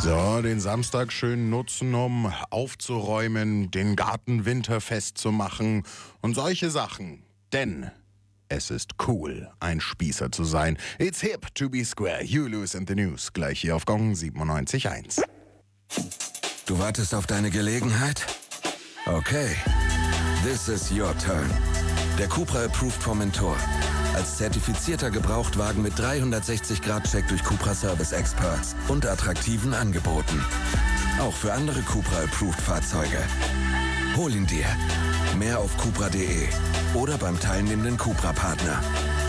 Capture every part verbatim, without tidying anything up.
So, den Samstag schön nutzen, um aufzuräumen, den Garten winterfest zu machen und solche Sachen. Denn es ist cool, ein Spießer zu sein. It's hip to be square. You lose in the news. Gleich hier auf Gong siebenundneunzig Komma eins. Du wartest auf deine Gelegenheit? Okay. This is your turn. Der Cupra Approved Formentor. Als zertifizierter Gebrauchtwagen mit dreihundertsechzig Grad Check durch Cupra Service Experts und attraktiven Angeboten. Auch für andere Cupra Approved Fahrzeuge. Hol ihn dir. Mehr auf cupra punkt de oder beim teilnehmenden Cupra-Partner.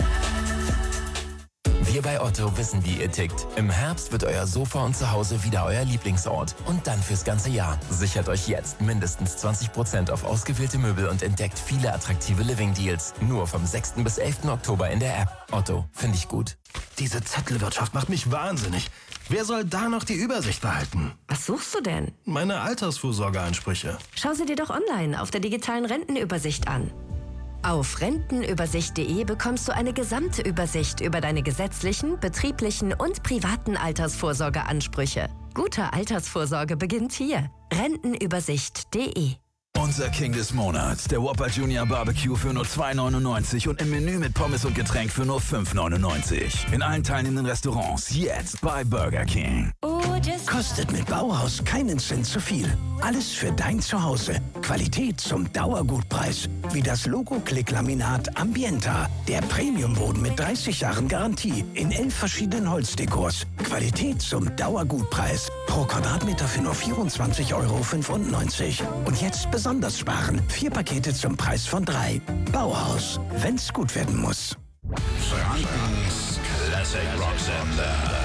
Wir bei Otto wissen, wie ihr tickt. Im Herbst wird euer Sofa und Zuhause wieder euer Lieblingsort. Und dann fürs ganze Jahr. Sichert euch jetzt mindestens zwanzig Prozent auf ausgewählte Möbel und entdeckt viele attraktive Living-Deals. Nur vom sechsten bis elften Oktober in der App. Otto, finde ich gut. Diese Zettelwirtschaft macht mich wahnsinnig. Wer soll da noch die Übersicht behalten? Was suchst du denn? Meine Altersvorsorgeansprüche. Schau sie dir doch online auf der digitalen Rentenübersicht an. Auf rentenübersicht punkt de bekommst du eine gesamte Übersicht über deine gesetzlichen, betrieblichen und privaten Altersvorsorgeansprüche. Gute Altersvorsorge beginnt hier. rentenübersicht punkt de. Unser King des Monats, der Whopper Junior Barbecue für nur zwei neunundneunzig und im Menü mit Pommes und Getränk für nur fünf neunundneunzig. In allen teilnehmenden Restaurants jetzt bei Burger King. Kostet mit Bauhaus keinen Cent zu viel. Alles für dein Zuhause. Qualität zum Dauergutpreis. Wie das Logo-Klick-Laminat Ambienta. Der Premiumboden mit dreißig Jahren Garantie. In elf verschiedenen Holzdekors. Qualität zum Dauergutpreis. Pro Quadratmeter für nur vierundzwanzig Euro fünfundneunzig. Und jetzt besonders sparen. Vier Pakete zum Preis von drei. Bauhaus. Wenn's gut werden muss. Frankens Classic Rock Sender.